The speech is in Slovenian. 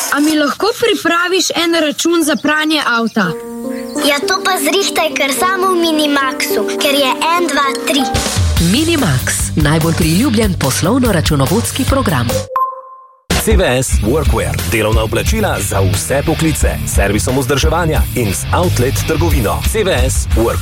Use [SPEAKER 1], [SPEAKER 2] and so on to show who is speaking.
[SPEAKER 1] A mi lahko pripraviš en račun za pranje avta?
[SPEAKER 2] Ja, to pa zrihtaj kar samo v Minimaxu, ker je 1, 2, 3.
[SPEAKER 3] Minimax, najbolj priljubljen poslovno-računovodski program.
[SPEAKER 4] CVS Workwear, delovna oblačila za vse poklice, servisom vzdrževanja in z outlet trgovino. CVS Workwear.